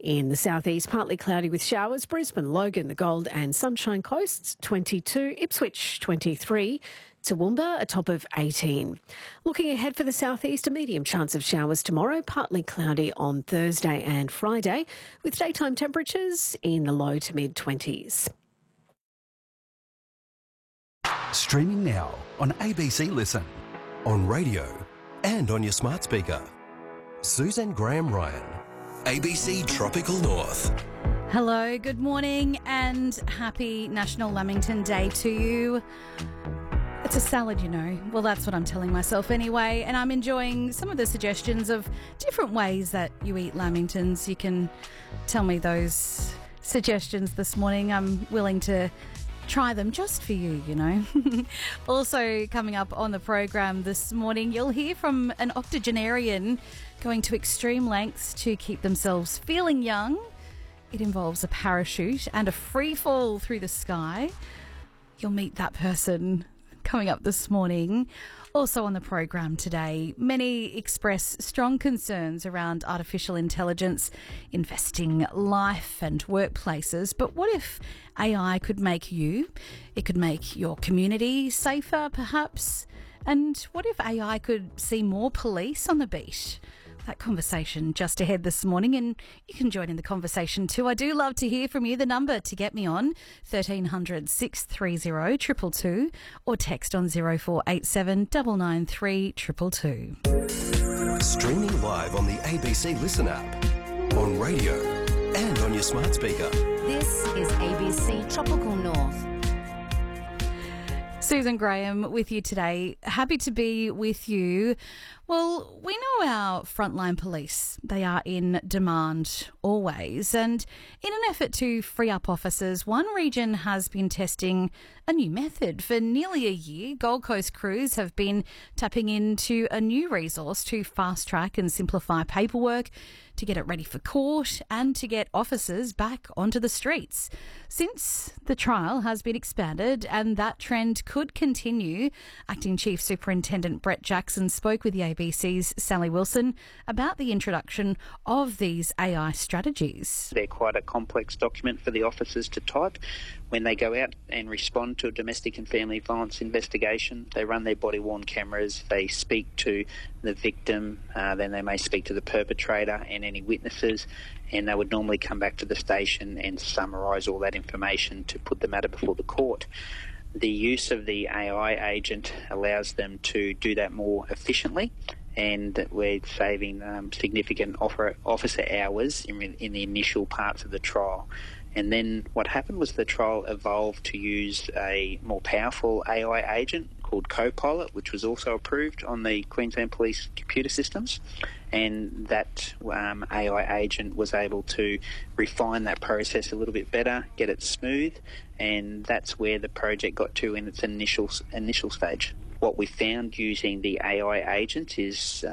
In the southeast, partly cloudy with showers. Brisbane, Logan, the Gold and Sunshine Coasts, 22. Ipswich, 23. Toowoomba, a top of 18. Looking ahead for the southeast, a medium chance of showers tomorrow, partly cloudy on Thursday and Friday, with daytime temperatures in the low to mid-20s. Streaming now on ABC Listen, on radio and on your smart speaker. Susan Graham-Ryan, ABC Tropical North. Hello, good morning and happy National Lamington Day to you. It's a salad, you know. Well, that's what I'm telling myself anyway, and I'm enjoying some of the suggestions of different ways that you eat lamingtons. You can tell me those suggestions this morning. I'm willing to try them just for you, you know. Also coming up on the program this morning, you'll hear from an octogenarian going to extreme lengths to keep themselves feeling young. It involves a parachute and a free fall through the sky. You'll meet that person coming up this morning. Also on the program today, many express strong concerns around artificial intelligence investing life and workplaces. But what if AI could make you? It could make your community safer, perhaps? And what if AI could see more police on the beat? That conversation just ahead this morning, and you can join in the conversation too. I do love to hear from you. The number to get me on, 1300 630 222, or text on 0487 993 222. Streaming live on the ABC Listen app, on radio and on your smart speaker. This is ABC Tropical North. Susan Graham with you today. Happy to be with you. Well, we know our frontline police. They are in demand always. And in an effort to free up officers, one region has been testing a new method. For nearly a year, Gold Coast crews have been tapping into a new resource to fast-track and simplify paperwork, to get it ready for court and to get officers back onto the streets. Since the trial has been expanded and that trend could continue, Acting Chief Superintendent Brett Jackson spoke with the ABC's Sally Wilson about the introduction of these AI strategies. They're quite a complex document for the officers to type. When they go out and respond to a domestic and family violence investigation, they run their body-worn cameras, they speak to the victim, then they may speak to the perpetrator and any witnesses, and they would normally come back to the station and summarise all that information to put the matter before the court. The use of the AI agent allows them to do that more efficiently, and we're saving significant officer hours in the initial parts of the trial. And then what happened was the trial evolved to use a more powerful AI agent called Copilot, which was also approved on the Queensland Police computer systems. And that AI agent was able to refine that process a little bit better, get it smooth, and that's where the project got to in its initial stage. What we found using the AI agent is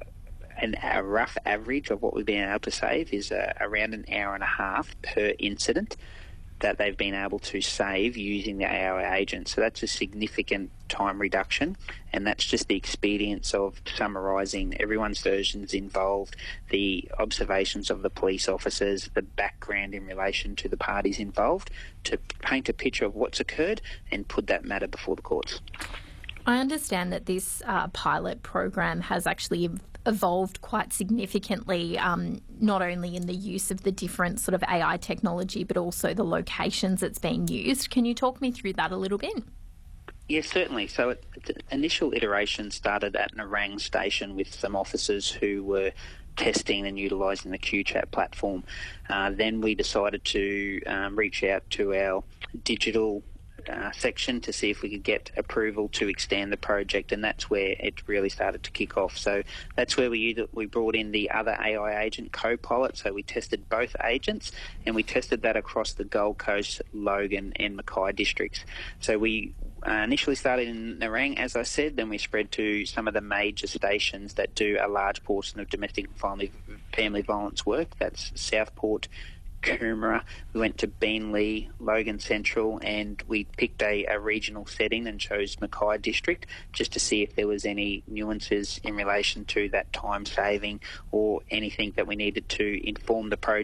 a rough average of what we've been able to save is around an hour and a half per incident that they've been able to save using the AI agent. So that's a significant time reduction, and that's just the expedience of summarising everyone's versions involved, the observations of the police officers, the background in relation to the parties involved, to paint a picture of what's occurred and put that matter before the courts. I understand that this pilot program has actually evolved quite significantly, not only in the use of the different sort of AI technology, but also the locations it's being used. Can you talk me through that a little bit? Yes, certainly. So initial iteration started at Nerang Station with some officers who were testing and utilising the QChat platform. Then we decided to reach out to our digital section to see if we could get approval to extend the project, and that's where it really started to kick off. So that's where we brought in the other AI agent, Copilot. So we tested both agents, and we tested that across the Gold Coast, Logan and Mackay districts. So we initially started in Nerang, as I said, then we spread to some of the major stations that do a large portion of domestic and family violence work. That's Southport, Coomera. We went to Beenleigh, Logan Central, and we picked a regional setting and chose Mackay District just to see if there was any nuances in relation to that time saving or anything that we needed to inform the project